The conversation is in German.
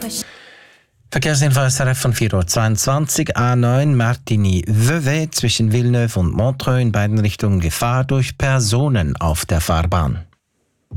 Verkehrsinfo SRF von 4.22 Uhr, A9 Martigny-Vevey zwischen Villeneuve und Montreux in beiden Richtungen Gefahr durch Personen auf der Fahrbahn.